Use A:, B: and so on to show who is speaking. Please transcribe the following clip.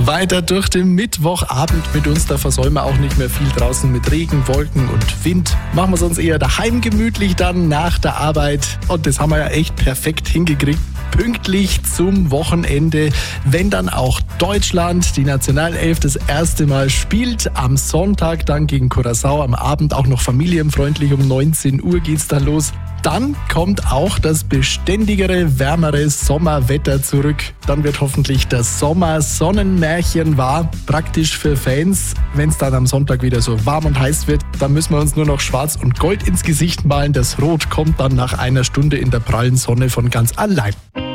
A: Weiter durch den Mittwochabend mit uns, da versäumen wir auch nicht mehr viel draußen mit Regen, Wolken und Wind. Machen wir es uns eher daheim gemütlich dann nach der Arbeit. Und das haben wir ja echt perfekt hingekriegt. Pünktlich zum Wochenende, wenn dann auch Deutschland, die Nationalelf, das erste Mal spielt. Am Sonntag dann gegen Curaçao, am Abend auch noch familienfreundlich, um 19 Uhr geht's dann los. Dann kommt auch das beständigere, wärmere Sommerwetter zurück. Dann wird hoffentlich das Sommer-Sonnenmärchen wahr. Praktisch für Fans, wenn es dann am Sonntag wieder so warm und heiß wird. Dann müssen wir uns nur noch schwarz und gold ins Gesicht malen. Das Rot kommt dann nach einer Stunde in der prallen Sonne von ganz allein.